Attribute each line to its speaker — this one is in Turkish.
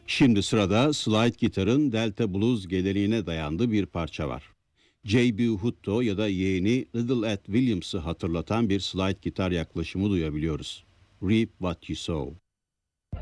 Speaker 1: Şimdi sırada slide gitarın Delta Blues geleneğine dayandığı bir parça var. J.B. Hutto ya da yeğeni Little Ed Williams'ı hatırlatan bir slide gitar yaklaşımı duyabiliyoruz. Reap What You Sow.